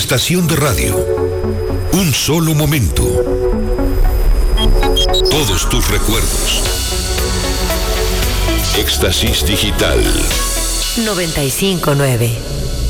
estación de radio. Un solo momento. Todos tus recuerdos. Éxtasis Digital. 95.9.